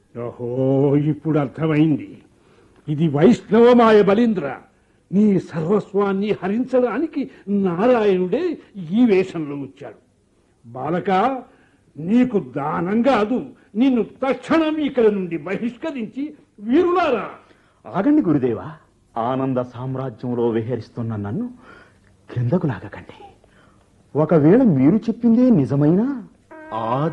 ఓహో, ఇప్పుడు అర్థమైంది. ఇది వైష్ణవమాయ బలీంద్ర. నీ సర్వస్వాన్ని హరించడానికి నారాయణుడే ఈ వేషంలో వచ్చాడు. బాలక, నీకు దానం కాదు, నిన్ను తక్షణం ఇక్కడ నుండి బహిష్కరించి వీరులారా. ఆగండి గురుదేవా, ఆనంద సామ్రాజ్యంలో విహరిస్తున్న నన్ను క్రిందకు లాగకండి. ఒకవేళ మీరు చెప్పిందే నిజమైనా ఆ